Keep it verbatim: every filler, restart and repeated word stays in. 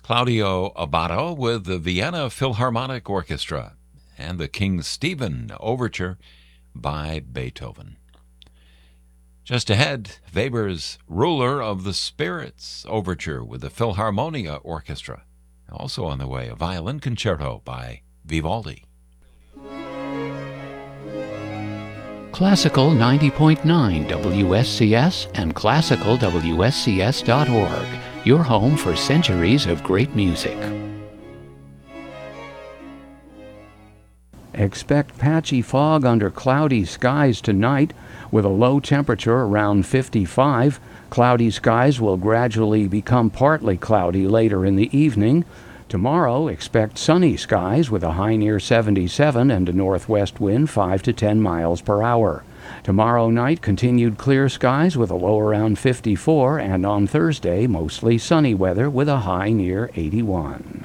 Claudio Abbado with the Vienna Philharmonic Orchestra and the King Stephen Overture by Beethoven. Just ahead, Weber's Ruler of the Spirits Overture with the Philharmonia Orchestra. Also on the way, a violin concerto by Vivaldi. Classical ninety point nine W S C S and classical W S C S dot org, your home for centuries of great music. Expect patchy fog under cloudy skies tonight with a low temperature around fifty-five. Cloudy skies will gradually become partly cloudy later in the evening. Tomorrow, expect sunny skies with a high near seventy-seven and a northwest wind five to ten miles per hour. Tomorrow night, continued clear skies with a low around fifty-four, and on Thursday, mostly sunny weather with a high near eighty-one.